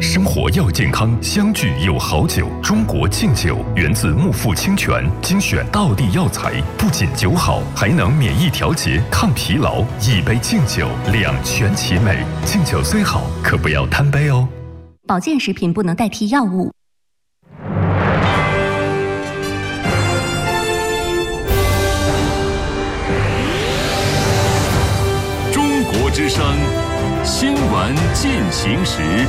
生活要健康，相聚有好酒。中国敬酒源自木富清泉，精选道地药材，不仅酒好，还能免疫调节、抗疲劳。一杯敬酒，两全其美。敬酒虽好，可不要贪杯哦。 保健食品不能代替药物。 中国之声新闻进行时。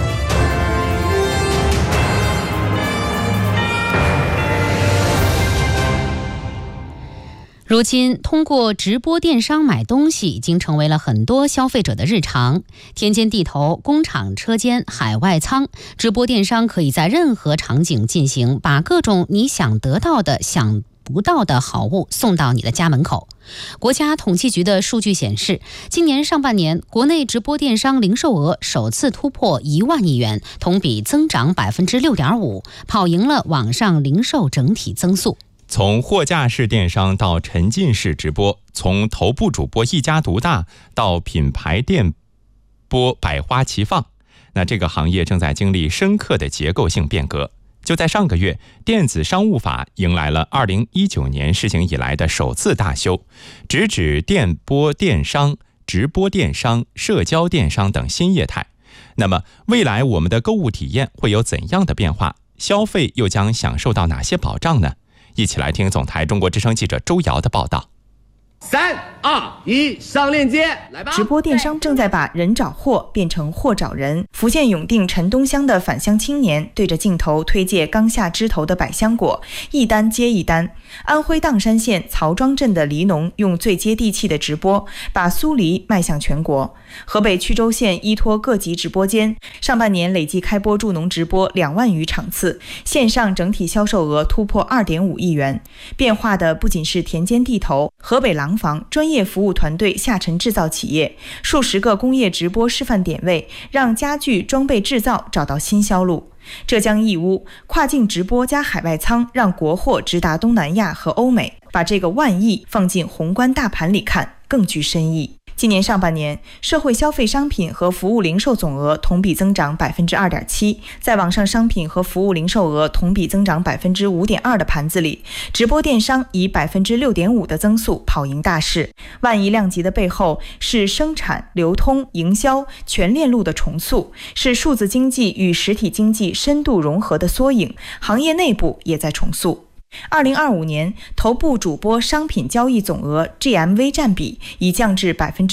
如今，通过直播电商买东西已经成为了很多消费者的日常。田间地头、工厂车间、海外仓，直播电商可以在任何场景进行，把各种你想得到的、想不到的好物送到你的家门口。国家统计局的数据显示，今年上半年，国内直播电商零售额首次突破1万亿元，同比增长6.5%，跑赢了网上零售整体增速。 从货架式电商到沉浸式直播，从头部主播一家独大到品牌电播百花齐放，那这个行业正在经历深刻的结构性变革。就在上个月，电子商务法迎来了2019年施行以来的首次大修，直指电播电商、直播电商、社交电商等新业态。那么未来我们的购物体验会有怎样的变化？消费又将享受到哪些保障呢？一起来听总台中国之声记者周瑶的报道。 3、2、1，上链接，来吧！ 直播电商正在把人找货变成货找人。福建永定陈东乡的返乡青年对着镜头推介刚下枝头的百香果，一单接一单。安徽砀山县曹庄镇的梨农用最接地气的直播，把酥梨迈向全国。河北曲周县依托各级直播间，上半年累计开播助农直播2万余场次，线上整体销售额突破2.5亿元。变化的不仅是田间地头、河北廊坊专业服务团队下沉制造企业，数十个工业直播示范点位，让家具装备制造找到新销路。浙江义乌跨境直播加海外仓，让国货直达东南亚和欧美。把这个万亿放进宏观大盘里看，更具深意。今年上半年，社会消费商品和服务零售总额同比增长2.7%，在网上商品和服务零售额同比增长5.2%的盘子里，直播电商以6.5%的增速跑赢大势。万亿量级的背后是生产、流通、营销全链路的重塑，是数字经济与实体经济深度融合的缩影，行业内部也在重塑。2025年，头部主播商品交易总额 GMV 占比已降至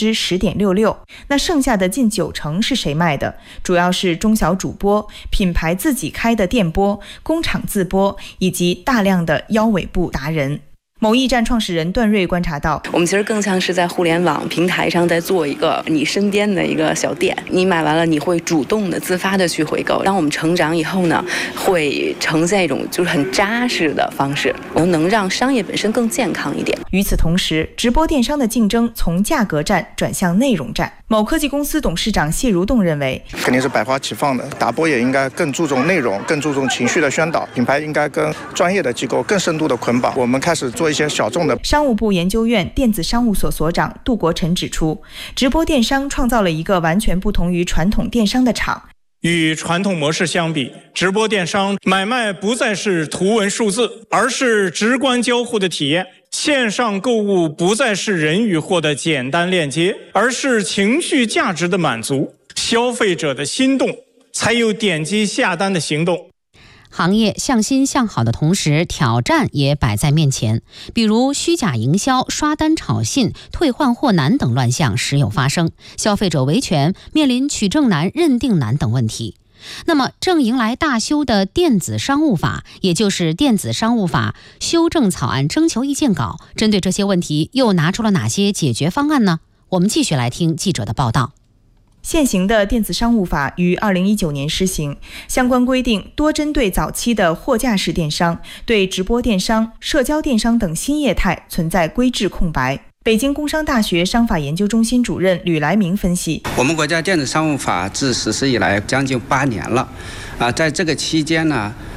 10.66%，那剩下的近90%是谁卖的？主要是中小主播、品牌自己开的店播、工厂自播以及大量的腰尾部达人。某驿站创始人段瑞观察到， 我们其实更像是在互联网平台上在做一个你身边的一个小店，你买完了你会主动的自发的去回购。当我们成长以后呢，会呈现一种就是很扎实的方式，能让商业本身更健康一点。 与此同时，直播电商的竞争从价格战转向内容战。某科技公司董事长谢如栋认为， 肯定是百花齐放的，打播也应该更注重内容，更注重情绪的宣导，品牌应该跟专业的机构更深度的捆绑。我们开始做一些小众的。 商务部研究院电子商务所所长杜国臣指出，直播电商创造了一个完全不同于传统电商的场。 与传统模式相比，直播电商买卖不再是图文数字，而是直观交互的体验。线上购物不再是人与货的简单链接，而是情绪价值的满足。消费者的心动，才有点击下单的行动。 行业向新向好的同时，挑战也摆在面前，比如虚假营销、刷单炒信、退换货难等乱象时有发生，消费者维权面临取证难、认定难等问题。那么正迎来大修的电子商务法，也就是电子商务法修正草案征求意见稿，针对这些问题又拿出了哪些解决方案呢？我们继续来听记者的报道。 现行的电子商务法于2019年施行，相关规定多针对早期的货架式电商，对直播电商、社交电商等新业态存在规制空白。北京工商大学商法研究中心主任吕来明分析， 我们国家电子商务法自实施以来将近8年了，在这个期间呢，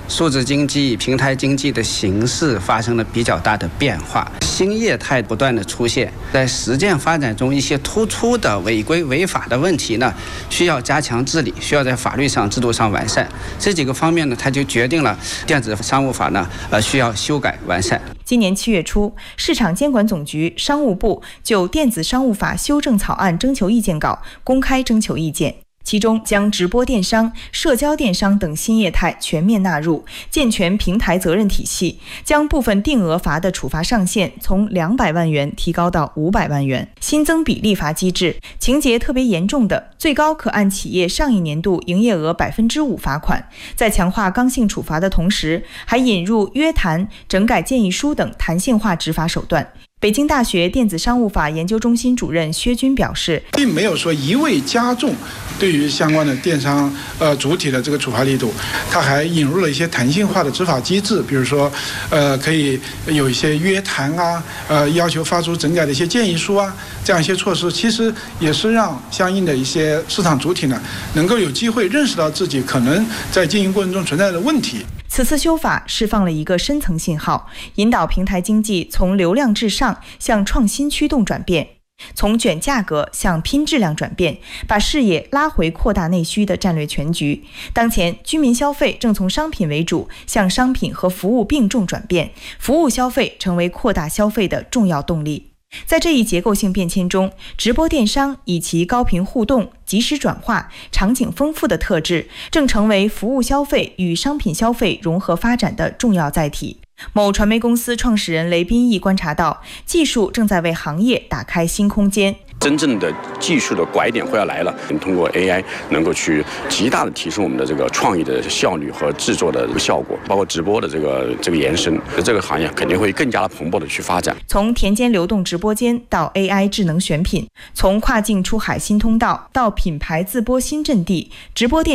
数字经济、平台经济的形式发生了比较大的变化，新业态不断的出现，在实践发展中一些突出的违规违法的问题呢，需要加强治理，需要在法律上、制度上完善。这几个方面呢，它就决定了电子商务法呢，需要修改完善。 今年7月初，市场监管总局、商务部就电子商务法修正草案征求意见稿公开征求意见。其中将直播电商、社交电商等新业态全面纳入，健全平台责任体系，将部分定额罚的处罚上限从200万元提高到500万元，新增比例罚机制，情节特别严重的，最高可按企业上一年度营业额5%罚款。在强化刚性处罚的同时，还引入约谈、整改建议书等弹性化执法手段。北京大学电子商务法研究中心主任薛军表示， 并没有说一味加重对于相关的电商主体的这个处罚力度，它还引入了一些弹性化的执法机制，比如说可以有一些约谈啊，要求发出整改的一些建议书啊，这样一些措施，其实也是让相应的一些市场主体呢，能够有机会认识到自己可能在经营过程中存在的问题。 此次修法释放了一个深层信号，引导平台经济从流量至上向创新驱动转变，从卷价格向拼质量转变，把视野拉回扩大内需的战略全局。当前居民消费正从商品为主向商品和服务并重转变，服务消费成为扩大消费的重要动力。在这一结构性变迁中，直播电商以其高频互动、即时转化、场景丰富的特质，正成为服务消费与商品消费融合发展的重要载体。某传媒公司创始人雷斌义观察到，技术正在为行业打开新空间。 真正的技术的拐点会要来了，我们通过 AI 能够去极大的提升我们的这个创意的效率和制作的效果，包括直播的这个延伸，这个行业肯定会更加的蓬勃的去发展。 从田间流动直播间到 AI 智能选品，从跨境出海新通道到品牌自播新阵地，直播电